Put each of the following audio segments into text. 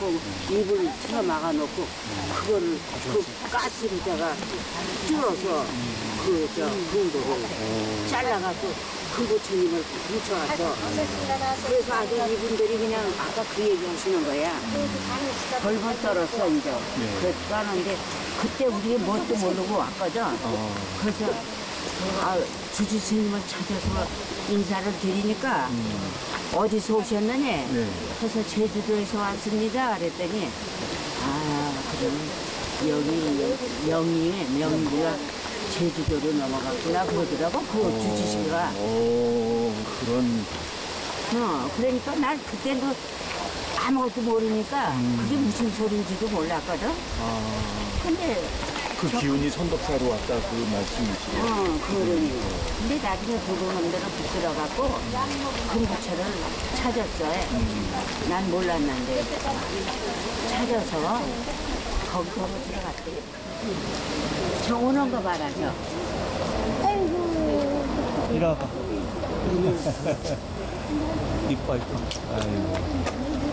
놓고 입을 틀어 막아 놓고 그거를 그 가스에다가 뚫어서 공도를 잘라가지고 그 부처님을 뭉쳐와서 그래서 아주 이분들이 그냥 아까 그 얘기 하시는 거야. 벌벌 떨었어 이제. 그래서 하는데 그때 우리 뭣도 모르고 왔거든. 그래서 주지 스님을 찾아서 인사를 드리니까 어디서 오셨느냐? 그래서 제주도에서 왔습니다. 그랬더니 그럼 명의가 제주도로 넘어갔구나 그러더라고. 그 주지씨가. 그런. 그러니까 난 그때도 아무것도 모르니까 그게 무슨 소리인지도 몰랐거든. 근데 그 기운이 선덕사로 왔다 그 말씀이시죠? 그러니. 근데 나중에 도둑놈들을 붙들어갖고 금부처를 찾았어요. 난 몰랐는데 찾아서 거기서 들어갔대요. 저 오는 거 봐라, 저. 아이고. 이리 와봐. 이뻐. 아이고.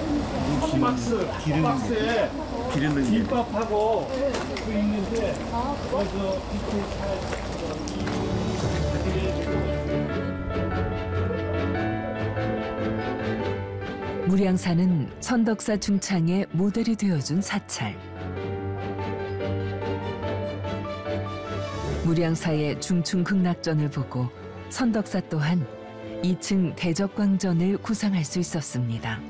박스에 기르는 김밥하고 그 있는데 거기서 밑에 무량사는 선덕사 중창의 모델이 되어준 사찰. 무량사의 중충극락전을 보고 선덕사 또한 2층 대적광전을 구상할 수 있었습니다.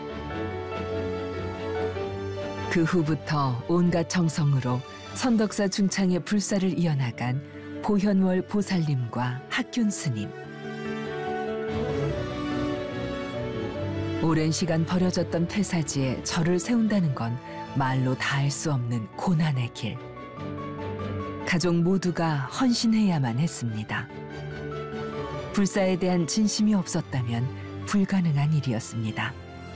그 후부터 온갖 정성으로 선덕사 중창의 불사를 이어나간 보현월 보살님과 학균 스님. 오랜 시간 버려졌던 폐사지에 절을 세운다는 건 말로 다할 수 없는 고난의 길. 가족 모두가 헌신해야만 했습니다. 불사에 대한 진심이 없었다면 불가능한 일이었습니다.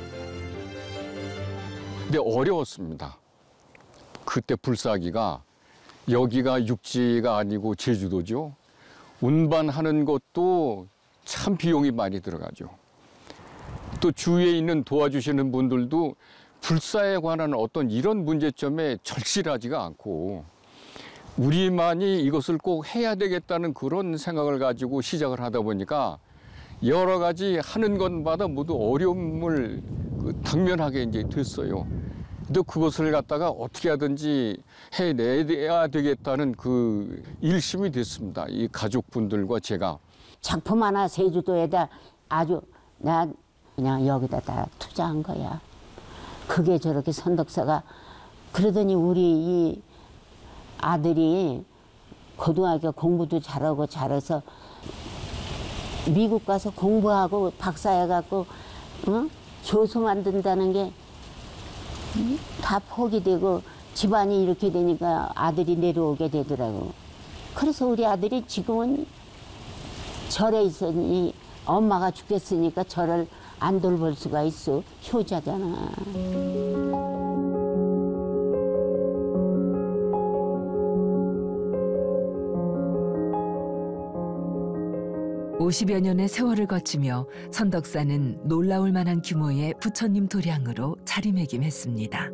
근데 어려웠습니다. 그때 불사하기가 여기가 육지가 아니고 제주도죠. 운반하는 것도 참 비용이 많이 들어가죠. 또 주위에 있는 도와주시는 분들도 불사에 관한 어떤 이런 문제점에 절실하지가 않고 우리만이 이것을 꼭 해야 되겠다는 그런 생각을 가지고 시작을 하다 보니까 여러 가지 하는 것마다 모두 어려움을 당면하게 이제 됐어요. 근데 그것을 갖다가 어떻게 하든지 해내야 되겠다는 그 일심이 됐습니다. 이 가족분들과 제가. 작품 하나 제주도에다 아주 나 그냥 여기다 다 투자한 거야. 그게 저렇게 선덕사가 그러더니 우리 이 아들이 고등학교 공부도 잘하고 잘해서 미국 가서 공부하고 박사해갖고 교수 만든다는 게 다 포기되고 집안이 이렇게 되니까 아들이 내려오게 되더라고. 그래서 우리 아들이 지금은 절에 있으니 엄마가 죽겠으니까 절을 안 돌볼 수가 있어. 효자잖아. 50여 년의 세월을 거치며 선덕사는 놀라울 만한 규모의 부처님 도량으로 자리매김했습니다.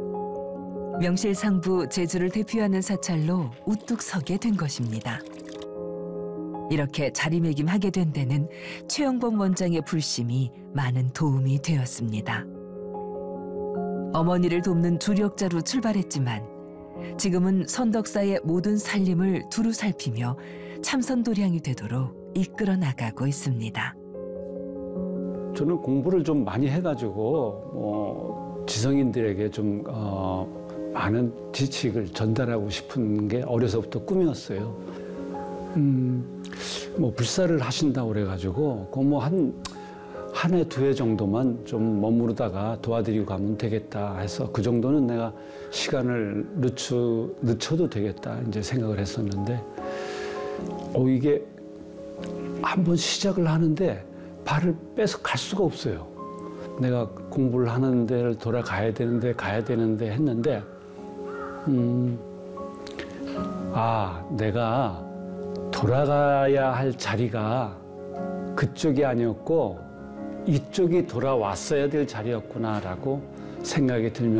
명실상부 제주를 대표하는 사찰로 우뚝 서게 된 것입니다. 이렇게 자리매김하게 된 데는 최영범 원장의 불심이 많은 도움이 되었습니다. 어머니를 돕는 주력자로 출발했지만 지금은 선덕사의 모든 살림을 두루 살피며 참선도량이 되도록 이끌어 나가고 있습니다. 저는 공부를 좀 많이 해가지고 지성인들에게 좀 많은 지식을 전달하고 싶은 게 어려서부터 꿈이었어요. 불사를 하신다고 그래가지고 한 해, 두 해 정도만 좀 머무르다가 도와드리고 가면 되겠다 해서 그 정도는 내가 시간을 늦춰도 되겠다 이제 생각을 했었는데 이게 한번 시작을 하는데 발을 빼서 갈 수가 없어요. 내가 공부를 하는 데를 가야 되는데 했는데 내가 돌아가야 할 자리가 그쪽이 아니었고 이쪽이 돌아왔어야 될 자리였구나라고 생각이 들면